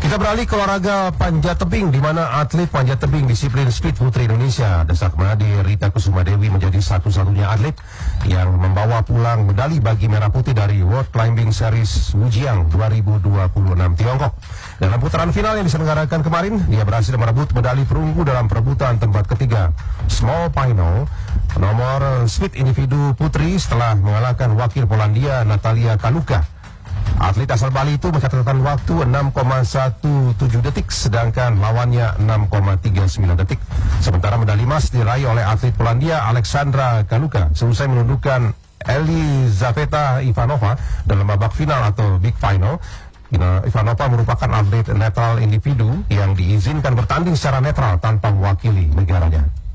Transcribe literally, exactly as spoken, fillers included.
Kita beralih ke olahraga panjat tebing, di mana atlet panjat tebing disiplin speed putri Indonesia Desak Madi Rita Kusuma Dewi menjadi satu-satunya atlet yang membawa pulang medali bagi Merah Putih dari World Climbing Series Wujiang dua ribu dua puluh enam Tiongkok. Dalam putaran final yang diselenggarakan kemarin, dia berhasil merebut medali perunggu dalam perebutan tempat ketiga Small Final nomor speed individu putri setelah mengalahkan wakil Polandia Natalia Kaluka. Atlet asal Bali itu mencatatkan waktu enam koma satu tujuh detik, sedangkan lawannya enam koma tiga sembilan detik. Sementara medali emas diraih oleh atlet Polandia Alexandra Kaluka seusai menundukkan Elizaveta Ivanova dalam babak final atau Big Final. Ivanova merupakan atlet netral individu yang diizinkan bertanding secara netral tanpa mewakili negaranya.